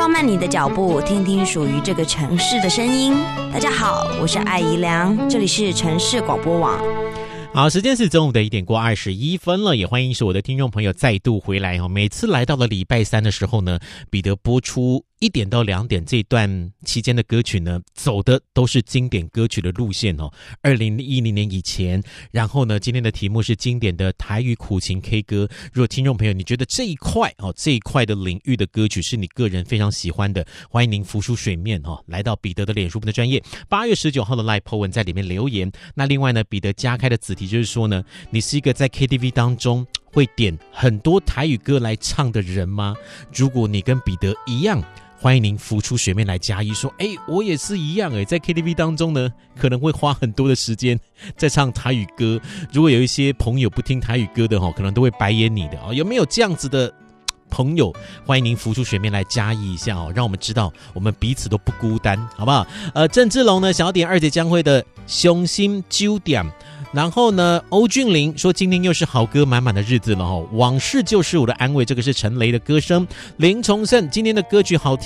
放慢你的脚步，听听属于这个城市的声音。大家好，我是艾怡良，这里是城市广播网。 好，时间是中午的1:21了，也欢迎所有的听众朋友再度回来。每次来到了礼拜三的时候呢，彼得播出1点到2点这段期间的歌曲呢，走的都是经典歌曲的路线2010年以前。然后呢，今天的题目是经典的台语苦情 K 歌。如果听众朋友你觉得这一块的领域的歌曲是你个人非常喜欢的，欢迎您浮出水面来到彼得的脸书的专页8月19号的 Live po 文在里面留言。那另外呢，彼得加开的子题就是说呢，你是一个在 KTV 当中会点很多台语歌来唱的人吗？如果你跟彼得一样，欢迎您浮出水面来加一说，我也是一样在 KTV 当中呢，可能会花很多的时间在唱台语歌。如果有一些朋友不听台语歌的可能都会白眼你的有没有这样子的朋友？欢迎您浮出水面来加一下让我们知道我们彼此都不孤单，好不好？郑志龙呢想要点二姐将会的雄心9点。然后呢，欧俊霖说今天又是好歌满满的日子了往事就是我的安慰，这个是陈雷的歌声。林崇盛今天的歌曲好听